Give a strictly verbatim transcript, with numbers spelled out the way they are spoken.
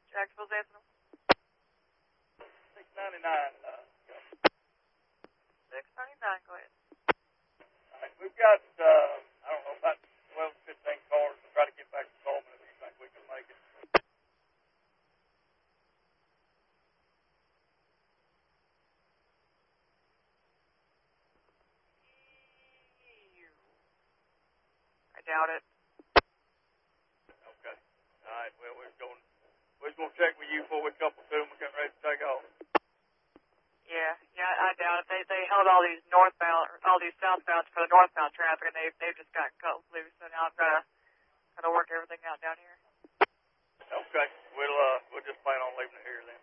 Jacksonville's answering. six ninety-nine. Uh, six ninety-nine, go ahead. all right, we've got, uh, I don't know, about twelve, fifteen cars to try to get back to Coleman if you think we can make it. I doubt it. Okay. All right, well, we're going, we're going to check with you before we couple to them. We're getting ready to take off. Yeah, yeah, I doubt it. They they held all these northbound, all these southbounds for the northbound traffic, and they they've just got cut loose. So now I've got to got to work everything out down here. Okay, we'll uh we'll just plan on leaving it here then.